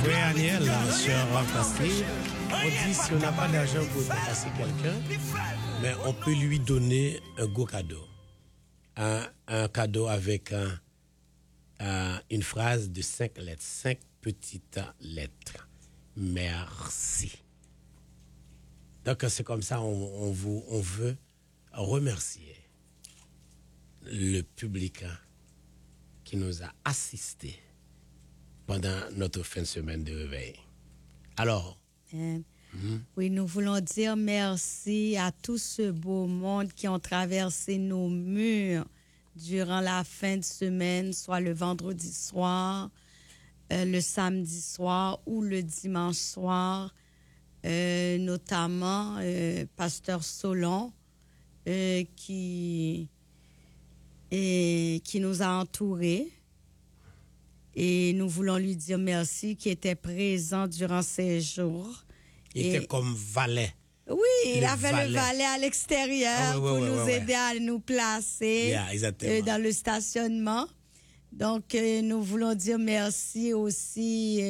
Oui, Aniel, sur Pasteur, on dit si on n'a pas d'argent pour passer quelqu'un, mais on peut lui donner un beau cadeau. Un cadeau avec une phrase de 5 lettres, 5 petites lettres. Merci. Donc c'est comme ça, on veut remercier le public qui nous a assistés pendant notre fin de semaine de réveil. Alors, oui, nous voulons dire merci à tout ce beau monde qui ont traversé nos murs durant la fin de semaine, soit le vendredi soir, le samedi soir ou le dimanche soir, notamment Pasteur Solon qui nous a entourés. Et nous voulons lui dire merci, qui était présent durant ces jours. Il était comme valet. Oui, il avait le valet à l'extérieur pour nous aider à nous placer dans le stationnement. Donc, nous voulons dire merci aussi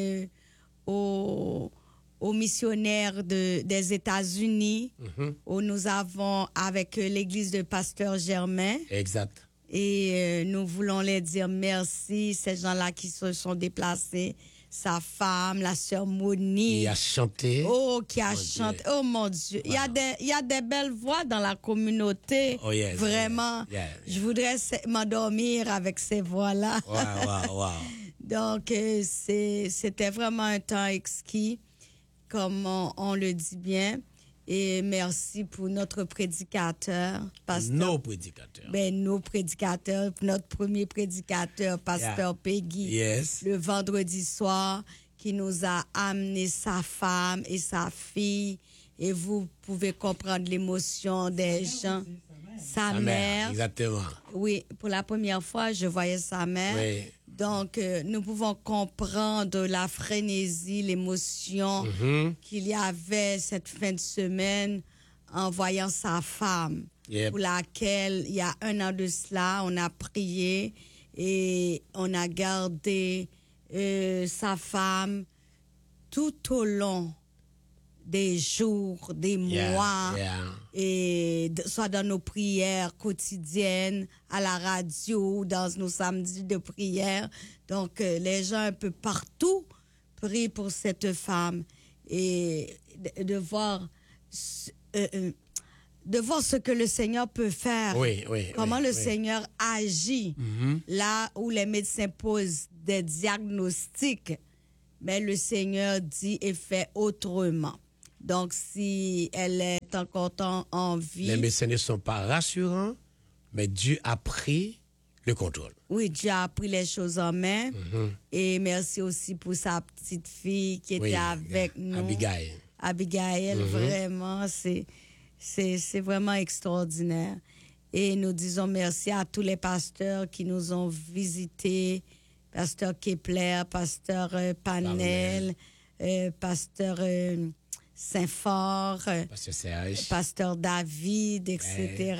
aux missionnaires des États-Unis, où nous avons avec l'église de Pasteur Germain. Exact. Et nous voulons les dire merci, ces gens-là qui se sont déplacés, sa femme, la sœur Moni. Qui a chanté. Oh, qui a chanté. Oh mon Dieu. Wow. Il y a des belles voix dans la communauté. Oh yes. Vraiment. Yeah. Je voudrais m'endormir avec ces voix-là. Wow. Donc, c'était vraiment un temps exquis, comme on le dit bien. Et merci pour notre prédicateur, pasteur. Nos prédicateurs. Nos prédicateurs, notre premier prédicateur, pasteur Peggy. Yes. Le vendredi soir, qui nous a amené sa femme et sa fille. Et vous pouvez comprendre l'émotion des gens. Sa mère. Exactement. Oui, pour la première fois, je voyais sa mère. Oui. Donc, nous pouvons comprendre la frénésie, l'émotion qu'il y avait cette fin de semaine en voyant sa femme, pour laquelle, il y a 1 an de cela, on a prié et on a gardé sa femme tout au long des jours, des mois, et soit dans nos prières quotidiennes, à la radio, dans nos samedis de prière. Donc, les gens un peu partout prient pour cette femme et de voir ce que le Seigneur peut faire. Comment le Seigneur agit là où les médecins posent des diagnostics, mais le Seigneur dit et fait autrement. Donc, si elle est encore en vie... Les médecins ne sont pas rassurants, mais Dieu a pris le contrôle. Oui, Dieu a pris les choses en main. Et merci aussi pour sa petite fille qui était avec nous. Abigail, vraiment, c'est vraiment extraordinaire. Et nous disons merci à tous les pasteurs qui nous ont visités. Pasteur Kepler, pasteur Panel, pasteur... Saint-Fort, pasteur David, etc.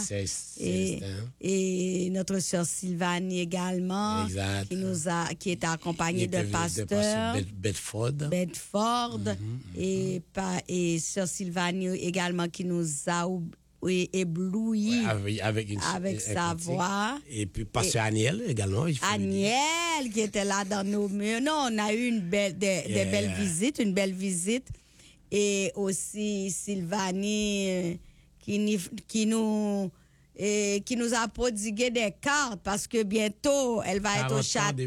Et notre sœur Sylvanie également, qui est accompagnée de pasteur Bedford, et sœur Sylvanie également qui nous a ébloui avec sa voix. Et puis pasteur Aniel également. Aniel qui était là dans nos murs. Non, on a eu une belle visite. Et aussi Sylvanie qui nous a prodigué des cartes parce que bientôt elle va être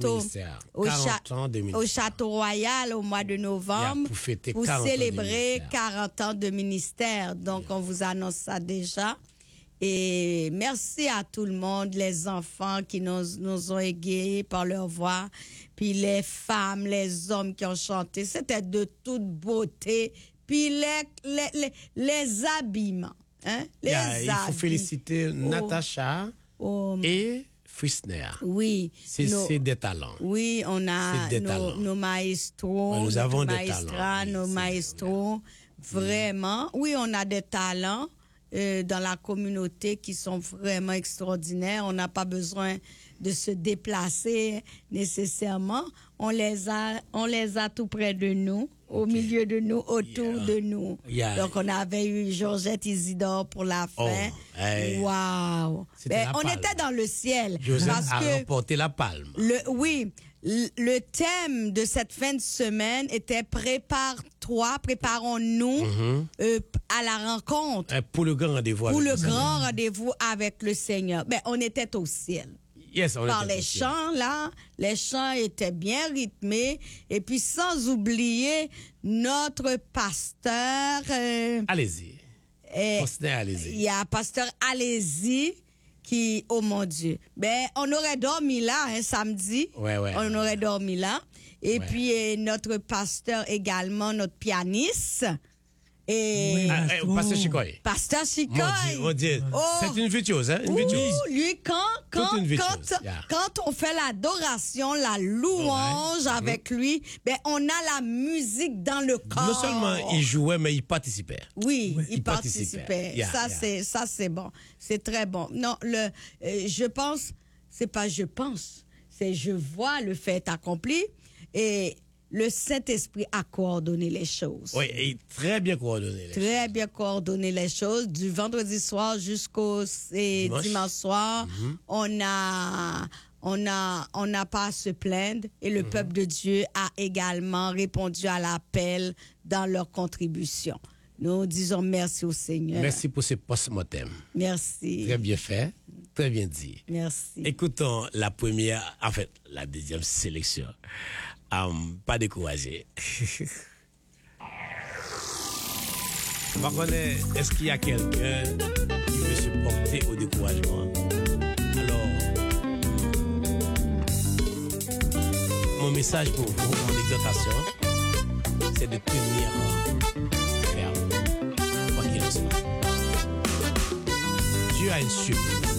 au château royal au mois de novembre pour célébrer 40 ans de ministère. Donc on vous annonce ça déjà. Et merci à tout le monde, les enfants qui nous ont égayés par leur voix, puis les femmes, les hommes qui ont chanté. C'était de toute beauté. Puis les habillements. Il faut féliciter Natacha et Frisner. Oui. C'est des talents. Oui, on a nos maestros. Nous avons des talents. Nos maestros. Vraiment. Oui, on a des talents. dans la communauté qui sont vraiment extraordinaires. On n'a pas besoin de se déplacer nécessairement. On les a tout près de nous, au milieu de nous, autour de nous. Donc, on avait eu Georgette Isidore pour la fin. Waouh! On était dans le ciel. Joseph a remporté la palme. Le thème de cette fin de semaine était préparons-nous à la rencontre. Pour le grand rendez-vous. Pour le grand rendez-vous avec le Seigneur. On était au ciel. Yes, Par les chants, là, les chants étaient bien rythmés. Et puis, sans oublier notre pasteur. Allez-y. Il y a pasteur Allez-y qui, oh mon Dieu. On aurait dormi là, samedi. On aurait dormi là. Et puis, notre pasteur également, notre pianiste. Pasteur Chicoy. Pasteur Chicoy. Mon Dieu. C'est une virtuose, hein? Une virtuose. Lui, quand on fait l'adoration, la louange avec lui, on a la musique dans le corps. Non seulement il jouait, mais il participait. Oui, il participait. Ça, c'est bon. C'est très bon. Non, je pense, c'est pas je pense, c'est je vois le fait accompli et le Saint-Esprit a coordonné les choses. Oui, et très bien coordonné. Très bien coordonné les choses. Du vendredi soir jusqu'au dimanche soir, on n'a pas à se plaindre. Et le peuple de Dieu a également répondu à l'appel dans leur contribution. Nous disons merci au Seigneur. Merci pour ce post-mortem. Merci. Très bien fait, très bien dit. Merci. Écoutons la deuxième sélection. Pas découragé. Est-ce qu'il y a quelqu'un qui veut se porter au découragement? Alors, mon message pour vous, mon exhortation, c'est de tenir ferme, quoi qu'il en soit. Dieu a une surprise.